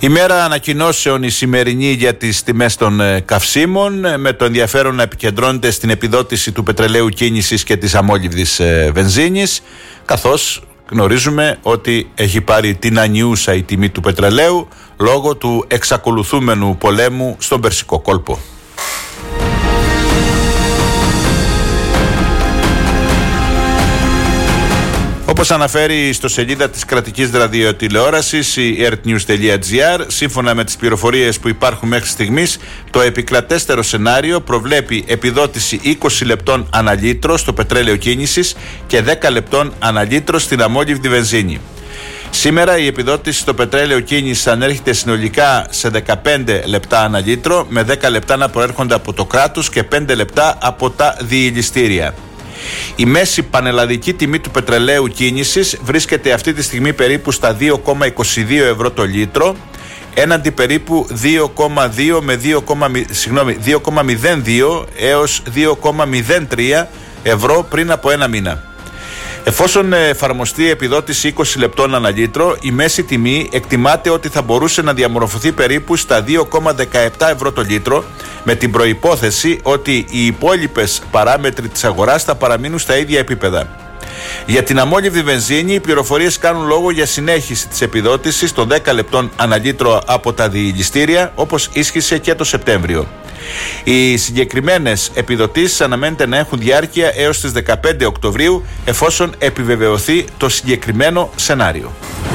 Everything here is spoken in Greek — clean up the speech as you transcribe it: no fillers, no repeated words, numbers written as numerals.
Ημέρα ανακοινώσεων η σημερινή για τις τιμές των καυσίμων, με το ενδιαφέρον να επικεντρώνεται στην επιδότηση του πετρελαίου κίνησης και της αμόλυβδης βενζίνης, καθώς γνωρίζουμε ότι έχει πάρει την ανιούσα η τιμή του πετρελαίου λόγω του εξακολουθούμενου πολέμου στον Περσικό κόλπο. Όπως αναφέρει στο σελίδα της κρατικής ραδιοτηλεόρασης η earthnews.gr, σύμφωνα με τις πληροφορίες που υπάρχουν μέχρι στιγμής, το επικρατέστερο σενάριο προβλέπει επιδότηση 20 λεπτών αναλύτρο στο πετρέλαιο κίνησης και 10 λεπτών αναλύτρο στην αμόλυβδη βενζίνη. Σήμερα η επιδότηση στο πετρέλαιο κίνησης ανέρχεται συνολικά σε 15 λεπτά αναλύτρο, με 10 λεπτά να προέρχονται από το κράτος και 5 λεπτά από τα διηλιστήρια. Η μέση πανελλαδική τιμή του πετρελαίου κίνησης βρίσκεται αυτή τη στιγμή περίπου στα 2,22 ευρώ το λίτρο, έναντι περίπου 2,02 έως 2,03 ευρώ πριν από ένα μήνα. Εφόσον εφαρμοστεί η επιδότηση 20 λεπτών ανά λίτρο, η μέση τιμή εκτιμάται ότι θα μπορούσε να διαμορφωθεί περίπου στα 2,17 ευρώ το λίτρο, με την προϋπόθεση ότι οι υπόλοιπες παράμετροι της αγοράς θα παραμείνουν στα ίδια επίπεδα. Για την αμόλυβδη βενζίνη, οι πληροφορίες κάνουν λόγο για συνέχιση της επιδότησης των 10 λεπτών ανά λίτρο από τα διηλιστήρια, όπως ίσχυσε και το Σεπτέμβριο. Οι συγκεκριμένες επιδοτήσεις αναμένεται να έχουν διάρκεια έως τις 15 Οκτωβρίου, εφόσον επιβεβαιωθεί το συγκεκριμένο σενάριο.